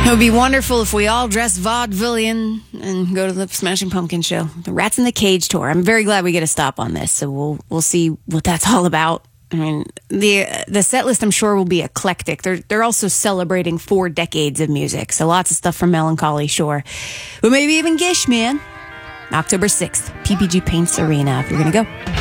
It would be wonderful if we all dress vaudevillian and go to the Smashing Pumpkins show. The Rats in the Cage tour. I'm very glad we get a stop on this, so we'll see what that's all about. I mean, the set list, I'm sure, will be eclectic. They're also celebrating 4 decades of music, so lots of stuff from Melancholy, sure. But maybe even Gish, man. October 6th, PPG Paints Arena, if you're going to go.